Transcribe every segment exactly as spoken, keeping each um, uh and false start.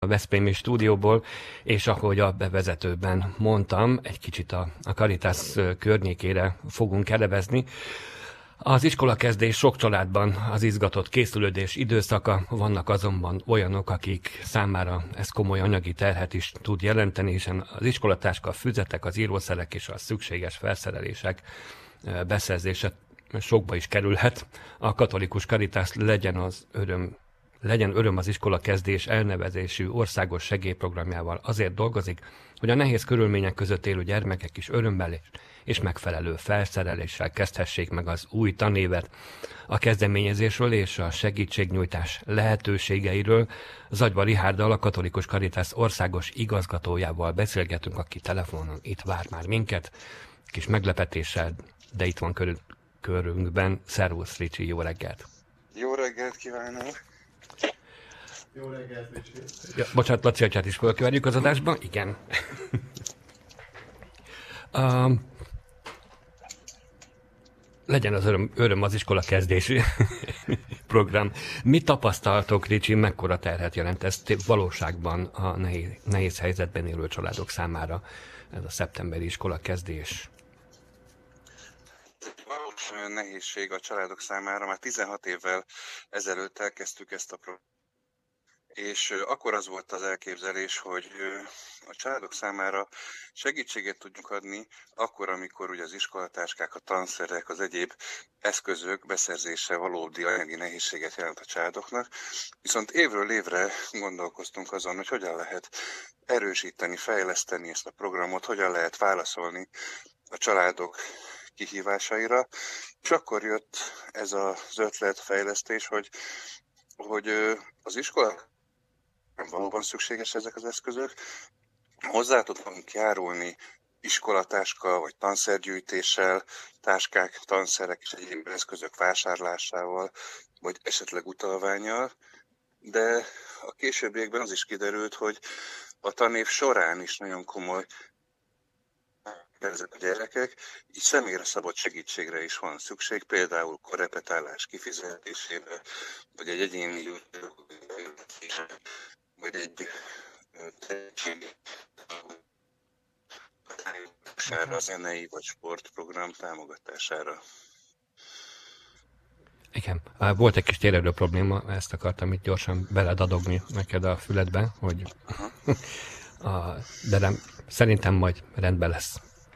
a veszprémi stúdióból, és ahogy a bevezetőben mondtam, egy kicsit a, a Caritas környékére fogunk elevezni. Az iskolakezdés sok családban az izgatott készülődés időszaka, vannak azonban olyanok, akik számára ez komoly anyagi terhet is tud jelenteni, hiszen az iskolatáska, a füzetek, az írószerek és a szükséges felszerelések beszerzése sokba is kerülhet. A katolikus Caritas legyen az öröm Legyen öröm az iskola kezdés elnevezésű országos segélyprogramjával azért dolgozik, hogy a nehéz körülmények között élő gyermekek is örömmel és megfelelő felszereléssel kezdhessék meg az új tanévet. A kezdeményezésről és a segítségnyújtás lehetőségeiről Zagyva Richárddal, a katolikus Caritas országos igazgatójával beszélgetünk, aki telefonon itt vár már minket. Kis meglepetéssel, de itt van körül, körünkben. Szervusz, Ricsi, jó reggelt! Jó reggelt kívánok! Jó reggelt, Ricsi! Ja, bocsánat, Laci atyát is fölkeverjük az adásba? Igen. um, legyen az öröm, öröm az iskola kezdési program. Mit tapasztaltok, Ricsi, mekkora terhet jelent ez valóságban a nehéz, nehéz helyzetben élő családok számára, ez a szeptemberi iskola kezdés? Valós nehézség a családok számára. Már tizenhat évvel ezelőtt elkezdtük ezt a programot, és akkor az volt az elképzelés, hogy a családok számára segítséget tudjunk adni, akkor, amikor ugye az iskolatáskák, a tanszerek, az egyéb eszközök beszerzése valódi anyagi nehézséget jelent a családoknak. Viszont évről évre gondolkoztunk azon, hogy hogyan lehet erősíteni, fejleszteni ezt a programot, hogyan lehet válaszolni a családok kihívásaira, és akkor jött ez az ötletfejlesztés, hogy, hogy az iskola valóban szükséges ezek az eszközök, hozzá tudunk járulni iskolatáska vagy tanszergyűjtéssel, táskák, tanszerek és egyéb eszközök vásárlásával, vagy esetleg utalvánnyal, de a későbbiekben az is kiderült, hogy a tanév során is nagyon komoly ezek a gyerekek, így személyre szabott segítségre is van szükség, például korrepetálás kifizetésére, vagy egy egyéni vagy egy tehetség támogatására, a zenei vagy sportprogram támogatására. Igen, volt egy kis térerő probléma, ezt akartam itt gyorsan beledadogni neked a füledbe, hogy a, de nem, szerintem majd rendben lesz.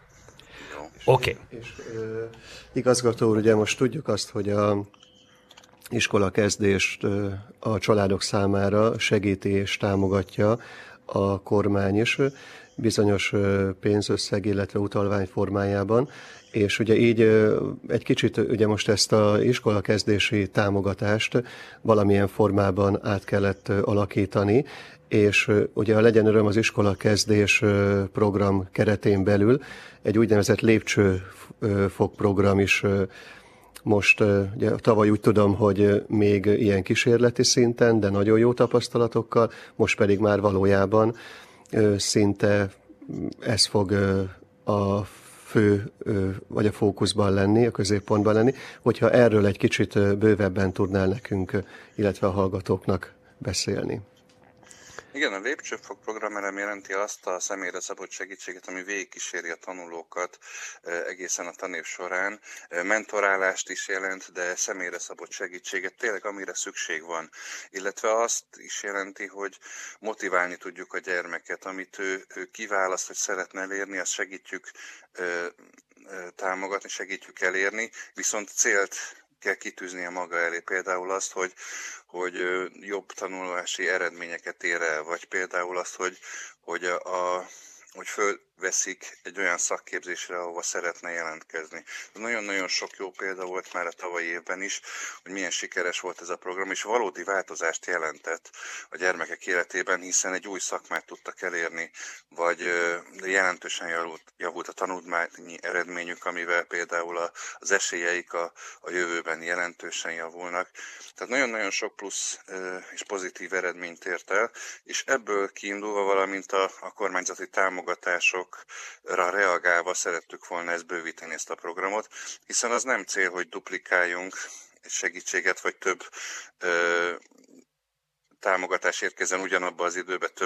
Oké. Okay. És ö, igazgató úr, ugye most tudjuk azt, hogy a iskola kezdést ö, a családok számára segíti és támogatja a kormány is bizonyos ö, pénzösszeg, illetve utalvány formájában, és ugye így ö, egy kicsit ugye most ezt a iskola kezdési támogatást valamilyen formában át kellett ö, alakítani, és ugye a Legyen Öröm az iskola kezdés program keretén belül egy úgynevezett lépcsőfok program is most, ugye tavaly úgy tudom, hogy még ilyen kísérleti szinten, de nagyon jó tapasztalatokkal, most pedig már valójában szinte ez fog a fő, vagy a fókuszban lenni, a középpontban lenni, hogyha erről egy kicsit bővebben tudnál nekünk, illetve a hallgatóknak beszélni. Igen, a lépcsőfok program elem jelenti azt a személyre szabott segítséget, ami végigkíséri a tanulókat egészen a tanév során. Mentorálást is jelent, de személyre szabott segítséget, tényleg amire szükség van. Illetve azt is jelenti, hogy motiválni tudjuk a gyermeket, amit ő, ő kiválaszt, hogy szeretne elérni, azt segítjük támogatni, segítjük elérni, viszont célt kell kitűznie maga elé, például azt, hogy, hogy jobb tanulási eredményeket ér el, vagy például azt, hogy, hogy, a, hogy fölveszik egy olyan szakképzésre, ahova szeretne jelentkezni. Nagyon-nagyon sok jó példa volt már a tavalyi évben is, hogy milyen sikeres volt ez a program, és valódi változást jelentett a gyermekek életében, hiszen egy új szakmát tudtak elérni, vagy jelentősen javult, javult a tanulmányi eredményük, amivel például az esélyeik a, a jövőben jelentősen javulnak. Tehát nagyon-nagyon sok plusz és pozitív eredményt ért el, és ebből kiindulva, valamint a, a kormányzati támogatásokra reagálva szerettük volna ezt bővíteni, ezt a programot, hiszen az nem cél, hogy duplikáljunk segítséget, vagy több ö, támogatás érkezzen ugyanabba az időben